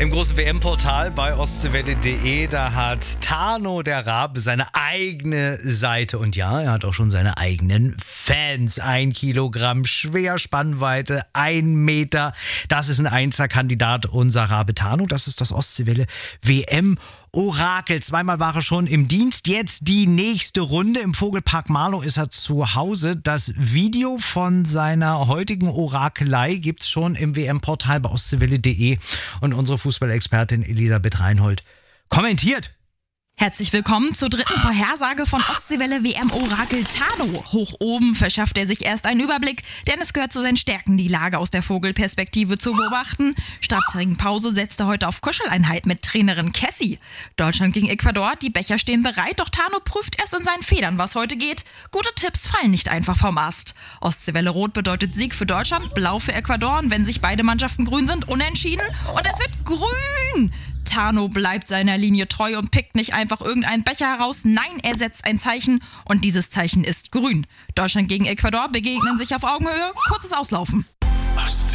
Im großen WM-Portal bei ostseewelle.de, da hat Tano der Rabe seine eigene Seite. Und ja, er hat auch schon seine eigenen Fans. 1 Kilogramm schwer, Spannweite, 1 Meter. Das ist ein Einserkandidat, unser Rabe Tano. Das ist das Ostseewelle WM-Orakel. 2-mal war er schon im Dienst. Jetzt die nächste Runde. Im Vogelpark Marlow ist er zu Hause. Das Video von seiner heutigen Orakelei gibt's schon im WM-Portal bei ostseewelle.de. Und unsere Fußballexpertin Elisabeth Reinhold kommentiert. Herzlich willkommen zur dritten Vorhersage von Ostseewelle WM-Orakel Tano. Hoch oben verschafft er sich erst einen Überblick, denn es gehört zu seinen Stärken, die Lage aus der Vogelperspektive zu beobachten. Statt Trinkpause setzt er heute auf Kuscheleinheit mit Trainerin Cassie. Deutschland gegen Ecuador, die Becher stehen bereit, doch Tano prüft erst in seinen Federn, was heute geht. Gute Tipps fallen nicht einfach vom Ast. Ostseewelle Rot bedeutet Sieg für Deutschland, Blau für Ecuador und wenn sich beide Mannschaften grün sind, unentschieden und es wird grün. Tano bleibt seiner Linie treu und pickt nicht einfach irgendeinen Becher heraus. Nein, er setzt ein Zeichen und dieses Zeichen ist grün. Deutschland gegen Ecuador begegnen sich auf Augenhöhe. Kurzes Auslaufen.